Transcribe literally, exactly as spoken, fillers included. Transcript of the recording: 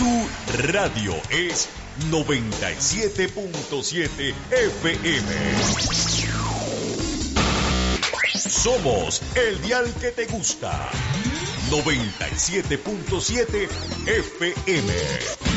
Tu radio es noventa y siete punto siete F M. Somos el dial que te gusta. noventa y siete punto siete F M.